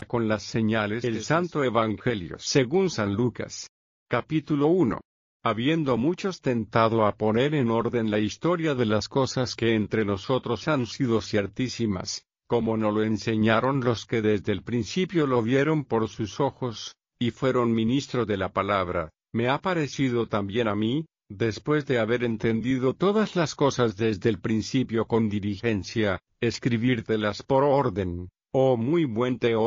con las señales del Santo Evangelio según San Lucas. Capítulo 1. Habiendo muchos tentado a poner en orden la historia de las cosas que entre nosotros han sido ciertísimas, como nos lo enseñaron los que desde el principio lo vieron por sus ojos, y fueron ministros de la palabra, me ha parecido también a mí, después de haber entendido todas las cosas desde el principio con diligencia, escribírtelas por orden, oh muy buen teólogo.